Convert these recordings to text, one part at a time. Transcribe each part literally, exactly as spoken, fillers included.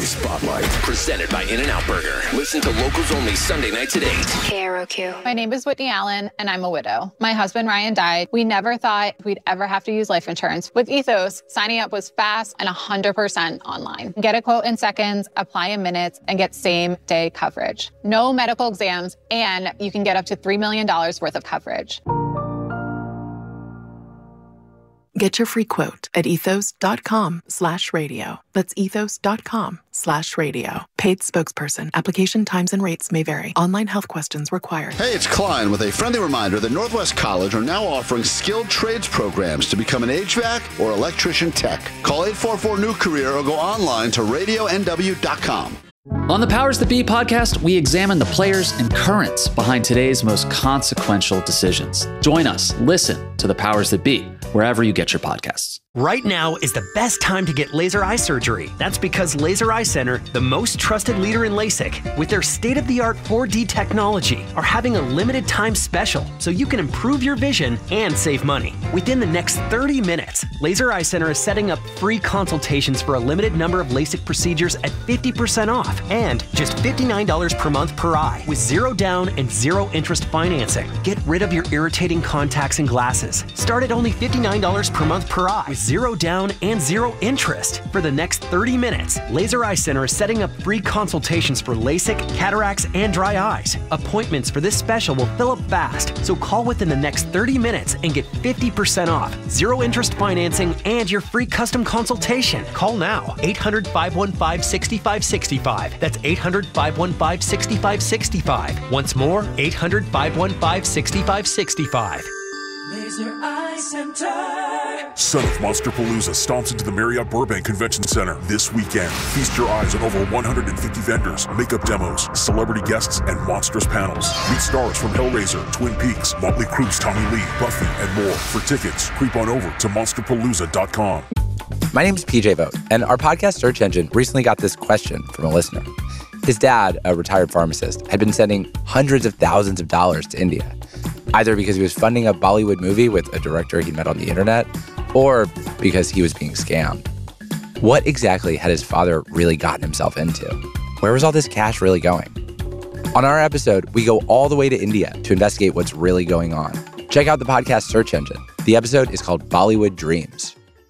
Spotlight, presented by In-N-Out Burger. Listen to Locals Only Sunday nights at eight. K R O Q. My name is Whitney Allen, and I'm a widow. My husband, Ryan, died. We never thought we'd ever have to use life insurance. With Ethos, signing up was fast and one hundred percent online. Get a quote in seconds, apply in minutes, and get same-day coverage. No medical exams, and you can get up to three million dollars worth of coverage. Get your free quote at ethos.com slash radio. That's ethos.com slash radio. Paid spokesperson. Application times and rates may vary. Online health questions required. Hey, it's Klein with a friendly reminder that Northwest College are now offering skilled trades programs to become an H V A C or electrician tech. Call eight four four new career or go online to radio n w dot com. On the Powers That Be podcast, we examine the players and currents behind today's most consequential decisions. Join us. Listen to the Powers That Be wherever you get your podcasts. Right now is the best time to get laser eye surgery. That's because Laser Eye Center, the most trusted leader in LASIK, with their state-of-the-art four D technology, are having a limited time special so you can improve your vision and save money. Within the next thirty minutes, Laser Eye Center is setting up free consultations for a limited number of LASIK procedures at fifty percent off and just fifty-nine dollars per month per eye with zero down and zero interest financing. Get rid of your irritating contacts and glasses. Start at only fifty-nine dollars per month per eye with zero down and zero interest. For the next thirty minutes, Laser Eye Center is setting up free consultations for LASIK, cataracts, and dry eyes. Appointments for this special will fill up fast, so call within the next thirty minutes and get fifty percent off, zero interest financing, and your free custom consultation. Call now, eight hundred, five one five, six five six five. That's eight hundred, five one five, six five six five. Once more, eight hundred, five one five, six five six five. Laser Eye Center. Son of Monsterpalooza stomps into the Marriott Burbank Convention Center this weekend. Feast your eyes on over one hundred fifty vendors, makeup demos, celebrity guests, and monstrous panels. Meet stars from Hellraiser, Twin Peaks, Motley Crue's Tommy Lee, Buffy, and more. For tickets, creep on over to monster palooza dot com. My name is P J Vogt, and our podcast search engine recently got this question from a listener. His dad, a retired pharmacist, had been sending hundreds of thousands of dollars to India, either because he was funding a Bollywood movie with a director he met on the internet, or because he was being scammed. What exactly had his father really gotten himself into? Where was all this cash really going? On our episode, we go all the way to India to investigate what's really going on. Check out the podcast search engine. The episode is called Bollywood Dreams.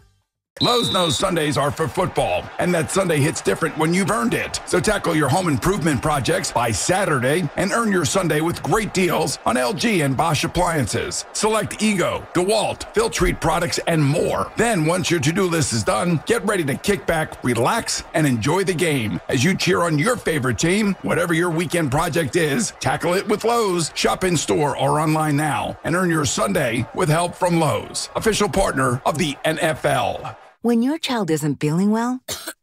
Lowe's knows Sundays are for football, and that Sunday hits different when you've earned it. So tackle your home improvement projects by Saturday and earn your Sunday with great deals on L G and Bosch appliances. Select Ego, DeWalt, Filtrete products, and more. Then, once your to-do list is done, get ready to kick back, relax, and enjoy the game as you cheer on your favorite team. Whatever your weekend project is, tackle it with Lowe's. Shop in store or online now and earn your Sunday with help from Lowe's, official partner of the N F L. When your child isn't feeling well,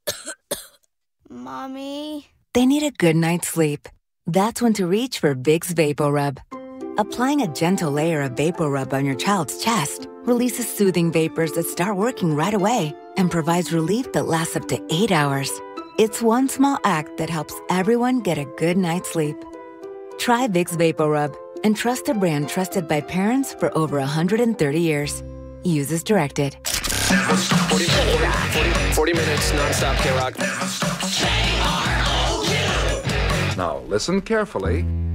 Mommy, they need a good night's sleep. That's when to reach for Vicks VapoRub. Applying a gentle layer of VapoRub on your child's chest releases soothing vapors that start working right away and provides relief that lasts up to eight hours. It's one small act that helps everyone get a good night's sleep. Try Vicks VapoRub and trust a brand trusted by parents for over one hundred thirty years. Use as directed. forty, forty, forty minutes nonstop K-Rock. Now listen carefully